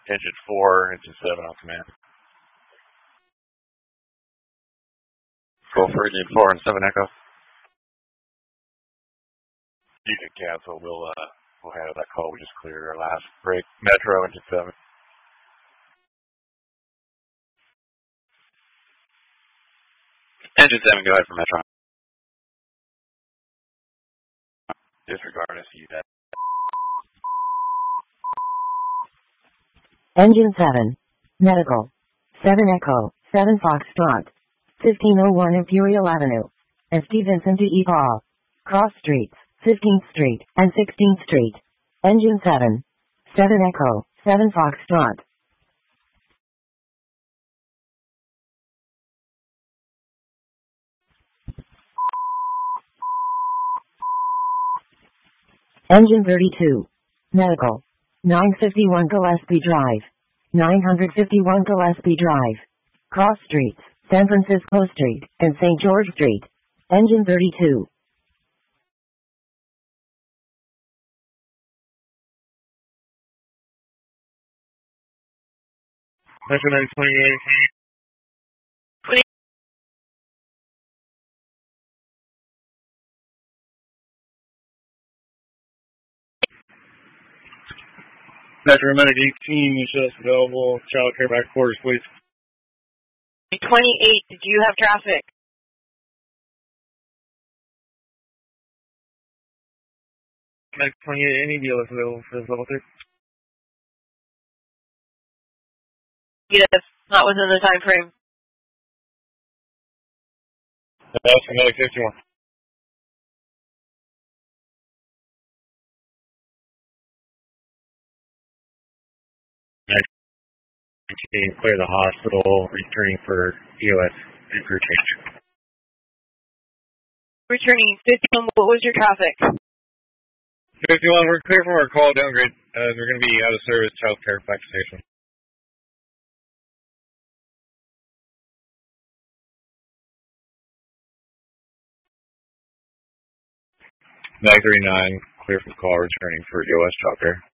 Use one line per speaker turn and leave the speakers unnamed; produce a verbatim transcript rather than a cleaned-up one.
Engine four, engine seven on command. Go for engine four and seven Echo. You can cancel. We'll uh, we'll handle that call. We just cleared our last break. Metro, engine seven. Engine seven, go ahead for Metro. Disregard S U.
Engine seven. Medical. seven Echo, seven Foxtrot. fifteen oh one Imperial Avenue. S T Vincent de Paul. Cross Streets, fifteenth Street, and sixteenth Street. Engine seven. seven Echo, seven Foxtrot. Engine thirty-two. Medical. nine fifty-one Gillespie Drive. nine fifty-one Gillespie Drive. Cross Streets, San Francisco Street, and Saint George Street. Engine thirty-two.
Metro nine twenty-eight. Metro Medic eighteen, you show us available. Child care back quarters, please.
twenty-eight, did you have traffic?
Medic twenty-eight, any dealers available for this level three?
Yes, not within the time frame.
That's for Medic fifty-one. Medic nineteen, clear the hospital, returning for E O S and crew change.
Returning fifty-one, what was your traffic?
fifty-one, we're clear from our call downgrade. Uh, we're going to be out of service, child care back to station. Medic thirty-nine, clear from call, returning for E O S child care.